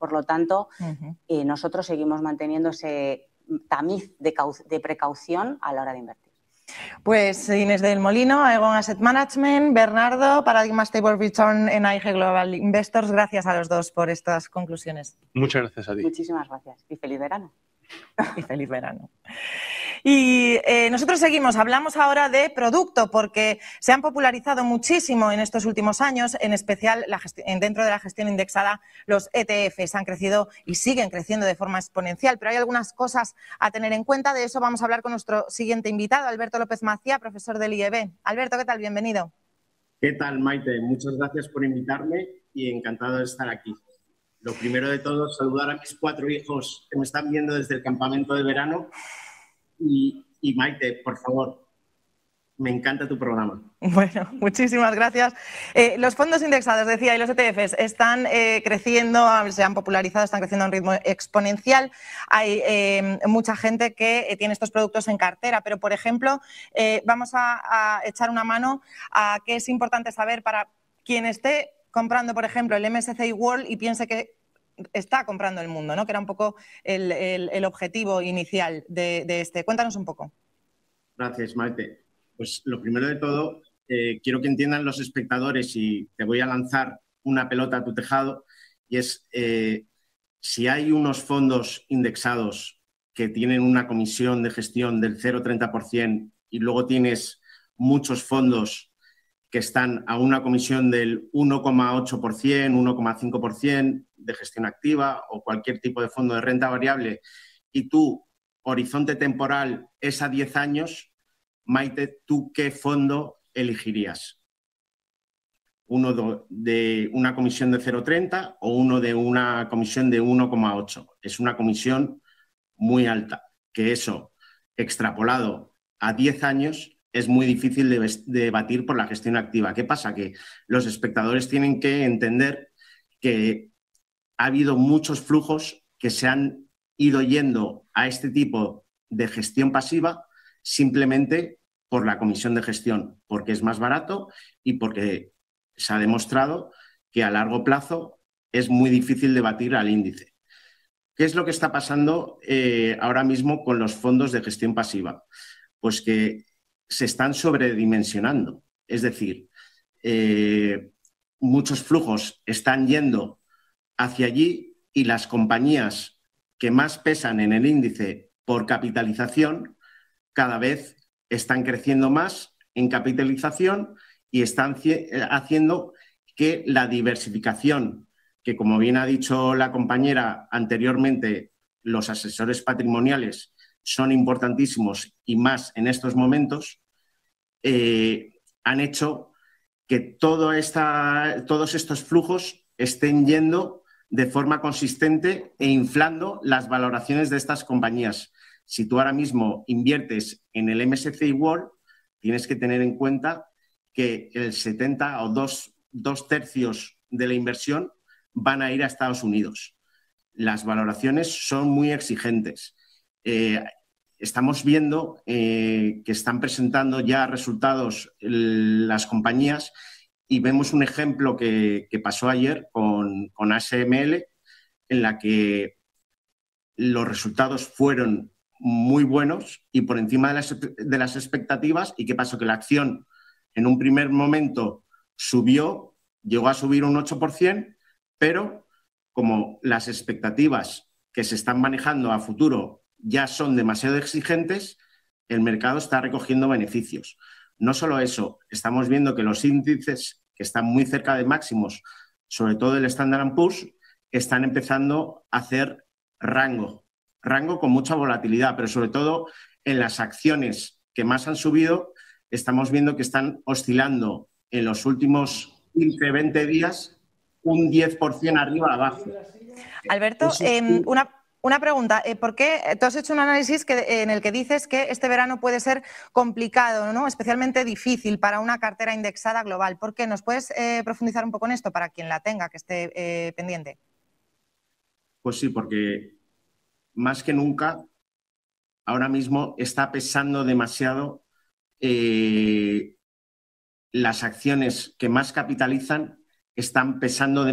Por lo tanto, nosotros seguimos manteniendo ese tamiz de precaución a la hora de invertir. Pues Inés del Molino, Aegon Asset Management, Bernardo, Paradigma Stable Return en AIG Global Investors. Gracias a los dos por estas conclusiones. Muchas gracias a ti. Muchísimas gracias y feliz verano. Y feliz verano. Y nosotros seguimos, hablamos ahora de producto porque se han popularizado muchísimo en estos últimos años, en especial dentro de la gestión indexada, los ETFs han crecido y siguen creciendo de forma exponencial, pero hay algunas cosas a tener en cuenta. De eso vamos a hablar con nuestro siguiente invitado, Alberto López Macía, profesor del IEB. Alberto, ¿qué tal? Bienvenido. ¿Qué tal, Maite? Muchas gracias por invitarme y encantado de estar aquí. Lo primero de todo, saludar a mis 4 hijos que me están viendo desde el campamento de verano. Y Maite, por favor, me encanta tu programa. Bueno, muchísimas gracias. Los fondos indexados, decía, y los ETFs están creciendo, se han popularizado, están creciendo a un ritmo exponencial. Hay mucha gente que tiene estos productos en cartera, pero, por ejemplo, vamos a echar una mano a qué es importante saber para quien esté comprando, por ejemplo, el MSCI World y piense que está comprando el mundo, ¿no? Que era un poco el objetivo inicial de este. Cuéntanos un poco. Gracias, Maite. Pues lo primero de todo, quiero que entiendan los espectadores y te voy a lanzar una pelota a tu tejado y es si hay unos fondos indexados que tienen una comisión de gestión del 0,30% y luego tienes muchos fondos que están a una comisión del 1,8%, 1,5% de gestión activa o cualquier tipo de fondo de renta variable y tu horizonte temporal es a 10 años, Maite, ¿tú qué fondo elegirías? ¿Uno de una comisión de 0,30 o uno de una comisión de 1,8? Es una comisión muy alta, que eso, extrapolado a 10 años, es muy difícil de batir por la gestión activa. ¿Qué pasa? Que los espectadores tienen que entender que ha habido muchos flujos que se han ido yendo a este tipo de gestión pasiva simplemente por la comisión de gestión, porque es más barato y porque se ha demostrado que a largo plazo es muy difícil de batir al índice. ¿Qué es lo que está pasando ahora mismo con los fondos de gestión pasiva? Pues que se están sobredimensionando. Es decir, muchos flujos están yendo hacia allí y las compañías que más pesan en el índice por capitalización cada vez están creciendo más en capitalización y están haciendo que la diversificación, que como bien ha dicho la compañera anteriormente, los asesores patrimoniales son importantísimos y más en estos momentos, han hecho que todos estos flujos estén yendo de forma consistente e inflando las valoraciones de estas compañías. Si tú ahora mismo inviertes en el MSCI World, tienes que tener en cuenta que el 70 o dos tercios de la inversión van a ir a Estados Unidos. Las valoraciones son muy exigentes. Estamos viendo que están presentando ya resultados las compañías y vemos un ejemplo que pasó ayer con ASML, en la que los resultados fueron muy buenos y por encima de las expectativas. ¿Y qué pasó? Que la acción en un primer momento subió, llegó a subir un 8%, pero como las expectativas que se están manejando a futuro ya son demasiado exigentes, el mercado está recogiendo beneficios. No solo eso, estamos viendo que los índices que están muy cerca de máximos, sobre todo el Standard & Poor's, están empezando a hacer rango con mucha volatilidad, pero sobre todo en las acciones que más han subido, estamos viendo que están oscilando en los últimos 15, 20 días un 10% arriba abajo. Alberto, una pregunta. ¿Por qué tú has hecho un análisis en el que dices que este verano puede ser complicado, ¿no? Especialmente difícil para una cartera indexada global? ¿Por qué? ¿Nos puedes profundizar un poco en esto para quien la tenga, que esté pendiente? Pues sí, porque más que nunca ahora mismo está pesando demasiado las acciones que más capitalizan, están pesando demasiado